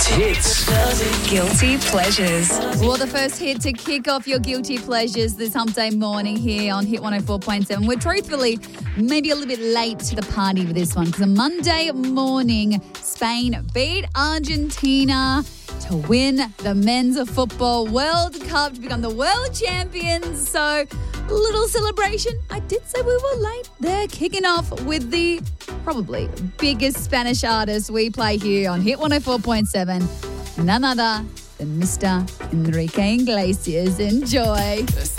hits. Guilty pleasures. Well, the first hit to kick off your guilty pleasures this hump day morning here on Hit 104.7. We're truthfully maybe a little bit late to the party with this one because on Monday morning, Spain beat Argentina to win the Men's Football World Cup to become the world champions. So, a little celebration. I did say we were late. They're kicking off with the probably biggest Spanish artist we play here on Hit 104.7. None other than Mr. Enrique Iglesias. Enjoy.